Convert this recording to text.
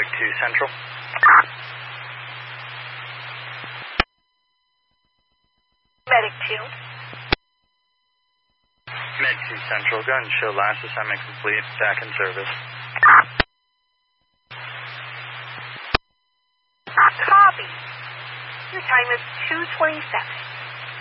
2 Central. Medic 2. Med 2 Central, gun show last assignment complete, back in service. Copy. Your time is 2:27.